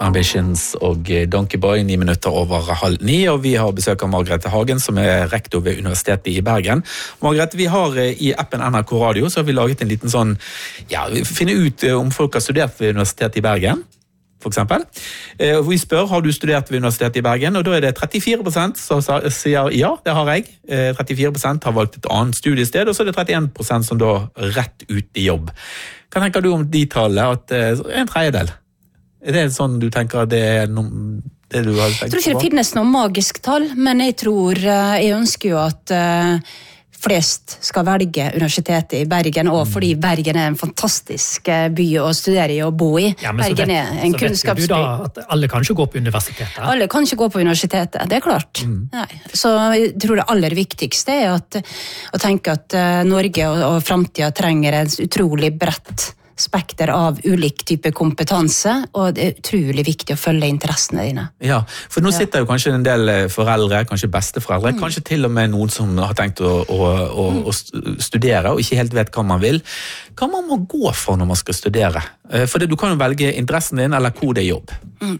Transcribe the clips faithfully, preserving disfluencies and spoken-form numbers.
Ambitions og Donkey Boy, ni minutter over halv ni, og vi har besøk av Margrethe Hagen, som er rektor ved Universitetet i Bergen. Margrethe, vi har i appen N R K Radio, så har vi laget en liten sånn, ja, finne ut om folk har studert ved Universitetet i Bergen, for eksempel. Vi spør, har du studert ved Universitetet i Bergen? Og da er det trettifire prosent som sier ja, det har jeg. trettifire prosent har valgt et annet studiested, og så er det trettien prosent som da rett ut i jobb. Hva tenker du om de tallene, at det er en tredjedel? Er det sånn du tenker at det er noe, det du har tenkt på? Jeg tror ikke det finnes noe magisk tall, men jeg tror, jeg ønsker jo at flest skal velge Universitetet i Bergen, og fordi Bergen er en fantastisk by å studere i og bo i. Ja, men Bergen så vet, er en kunnskapsby. Så vet du da at alle kan ikke gå på universitetet? Alle kan ikke gå på universitetet, det er klart. Mm. Nei. Så jeg tror det aller viktigste er at, å tenke at Norge og, og fremtiden trenger en utrolig bredt spekter av ulik type kompetanse, og det er utrolig viktig å følge interessene dine. Ja, for nå sitter jo kanskje en del foreldre, kanskje besteforeldre, mm. kanskje til og med noen som har tenkt å, å, å, mm. å studere og ikke helt vet hva man vil. Hva man må gå for når man skal studere? For det, du kan jo velge interessen din, eller hvor det er jobb. Mm.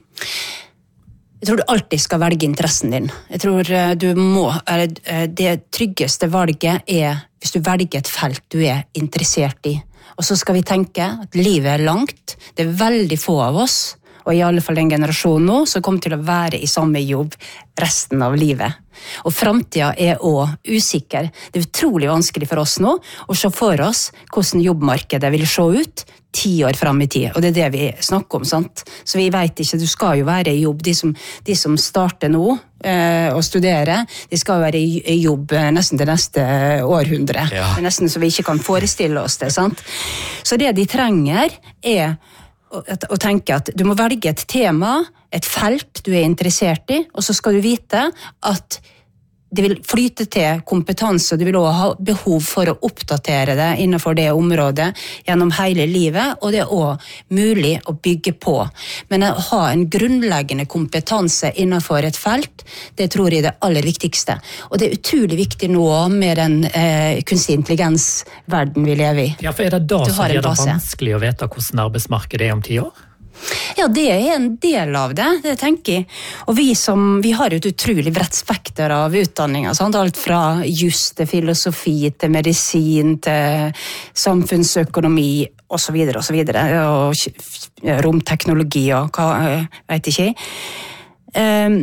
Jeg tror du alltid skal velge interessen din. Jeg tror du må, det tryggeste valget er hvis du velger et felt du er interessert i. Og så skal vi tenke at livet er langt, det er veldig få av oss, og i alle fall en generasjon nå, som kommer til å være i samme jobb resten av livet. Og fremtiden er også usikker. Det er utrolig vanskelig for oss nå å se for oss hvordan jobbmarkedet vil se ut ti år frem i tid, og det er det vi snakker om, sant? Så vi vet ikke, du skal jo være i jobb, de som, de som starter nå eh, og studerer, de skal jo være i, i jobb nesten det neste århundre. Ja. Det er nesten så vi ikke kan forestille oss det, sant? Så det de trenger er å, å tenke at du må velge et tema, et felt du er interessert i, og så skal du vite at det vil flyte til kompetanse, og du vil også ha behov for å oppdatere det innenfor det området gjennom hele livet, og det er også mulig å bygge på. Men å ha en grunnleggende kompetanse innenfor et felt, det tror jeg er det aller viktigste. Og det er utrolig viktig nå med den eh, kunstig intelligensverden vi lever i. Ja, for er det da som gjør det vanskelig å vite hvordan arbeidsmarkedet er om ti år? Ja, det er en del av det, det tenker jeg. Og vi som, vi har et utrolig bredt spekter av utdanninger, sant? Alt fra just til filosofi, til medisin, til samfunnsøkonomi, og så videre, og så videre, og romteknologi, og hva, vet ikke jeg. Um,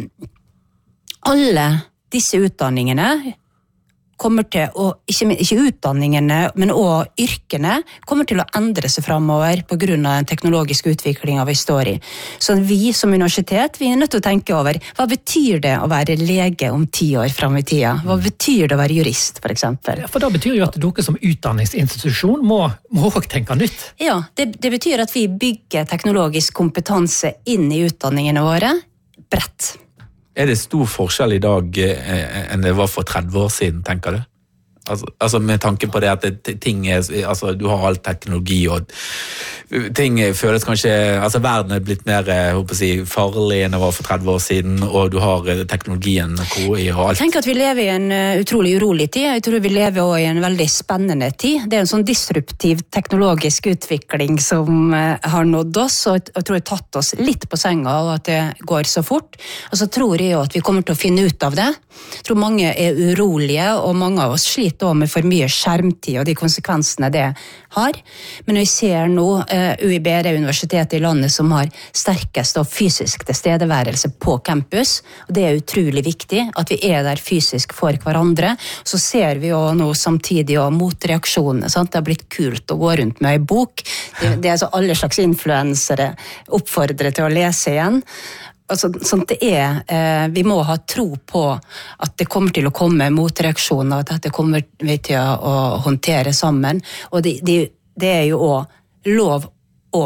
alle disse utdanningene kommer til å, ikke, ikke utdanningene, men også yrkene, kommer til å endre seg fremover på grunn av den teknologiske utviklingen vi står i. Så vi som universitet, vi er nødt til å tenke over, hva betyr det å være lege om ti år frem i tida? Hva betyr det å være jurist, for eksempel? Ja, for da betyr jo at dere som utdanningsinstitusjon må, må også tenke nytt. Ja, det, det betyr at vi bygger teknologisk kompetanse inn i utdanningene våre, bredt. Er det stor forskjell i dag enn det var for tretti år siden, tenker du? Altså, altså med tanke på det at det, ting er, altså du har all teknologi og ting føles kanskje, altså verden er blitt mer, jeg håper å si, farlig enn det var for tretti år siden, og du har teknologien, K I og alt. Jeg tenker at vi lever i en utrolig urolig tid, jeg tror vi lever også i en veldig spennende tid. Det er en sånn disruptiv teknologisk utvikling som har nådd oss, og jeg tror det har tatt oss litt på senga, og at det går så fort. Og så tror jeg jo at vi kommer til å finne ut av det. Jeg tror mange er urolige, og mange av oss sliter med for mye skjermtid og de konsekvensene det har. Men vi ser nå uh, U I B er universitetet i landet som har sterkest og fysisk tilstedeværelse på campus, og det er utrolig viktig at vi er der fysisk for hverandre. Så ser vi jo nå samtidig og motreaksjonene, sant? Det har blitt kult å gå rundt med en bok. Det, det er så alle slags influensere oppfordrer til å lese igjen. Altså, sånn det er, eh, vi må ha tro på at det kommer til å komme motreaksjoner, at dette kommer vi til å, å håndtere sammen. Og det, det, det er jo også lov å,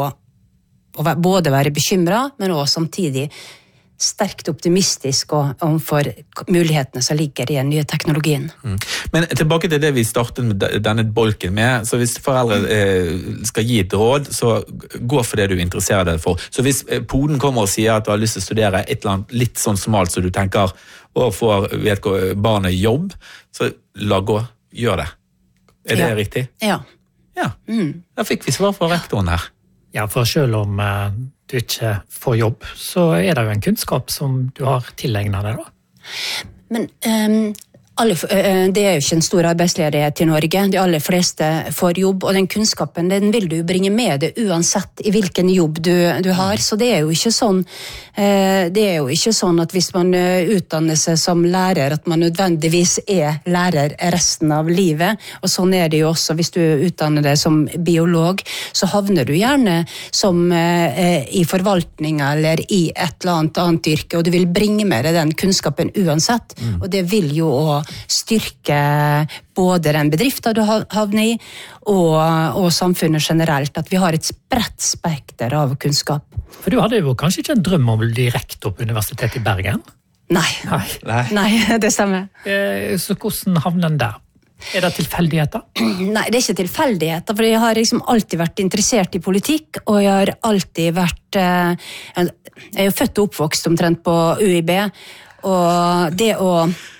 å både være bekymret, men også samtidig sterkt optimistisk overfor mulighetene som ligger i den nye teknologien. Mm. Men tilbake til det vi startet med denne bolken med, så hvis foreldre eh, skal gi et råd, så gå for det du interesserer deg for. Så hvis eh, poden kommer og sier at du har lyst til å studere et eller annet litt sånn smalt, så du tenker, å få vet, barnet jobb, så la gå, gjør det. Er det ja. riktig? Ja. Ja, mm. Da fikk vi svar fra rektoren her. Ja, for selv om uh, du ikke får jobb, så er det jo en kunnskap som du har tilegnet deg da. Men um, alle, uh, det er jo ikke en stor arbeidsledighet i Norge. De aller fleste får jobb, og den kunnskapen den vil du bringe med deg uansett i hvilken jobb du, du har. Så det er jo ikke sånn uh, det er jo ikke sånn at hvis man uh, utdanner seg som lærer, at man nødvendigvis er lærer resten av livet. Og sånn er det jo også hvis du utdanner deg som biolog, så havner du gjerne som uh, i forvaltninga eller i et eller annet annet yrke, og du vil bringe med deg den kunnskapen uansett. Mm. Og det vil jo også styrke både den bedriften du havner i, og, og samfunnet generelt, at vi har et spredt spekter av kunnskap. For du hadde jo kanskje ikke en drøm om å bli rektor på Universitetet i Bergen? Nei, Nei. Nei det stemmer. Eh, så hvordan havner den der? Er det tilfeldigheter? Nei, det er ikke tilfeldigheter, for jeg har liksom alltid vært interessert i politikk, og jeg har alltid vært eh, jeg er jo født og oppvokst omtrent på U I B, og det å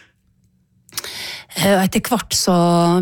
etter hvert så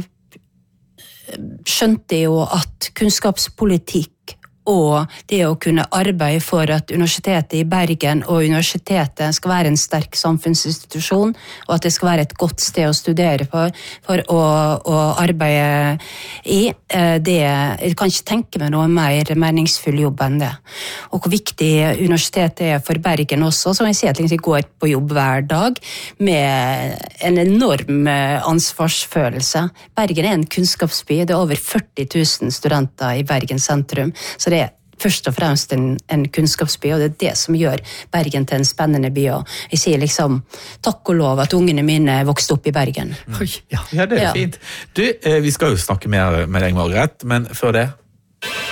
skjønte jeg jo at kunnskapspolitikk og det å kunne arbeide for at Universitetet i Bergen og universitetet skal være en sterk samfunnsinstitusjon, og at det skal være et godt sted å studere for, for å, å arbeide i, det, jeg kan ikke tenke meg noe mer meningsfull jobb enn det. Og hvor viktig universitetet er for Bergen også, som jeg sier at jeg går på jobb hver dag med en enorm ansvarsfølelse. Bergen er en kunnskapsby, det er over førti tusen studenter i Bergen sentrum, så det er først og fremst en, en kunnskapsby, og det er det som gjør Bergen til en spennende by. Og jeg sier liksom, takk og lov at ungene mine vokste opp i Bergen. Oi, ja. ja, det er ja. fint. Du, vi skal jo snakke mer med deg, Margrethe, men før det...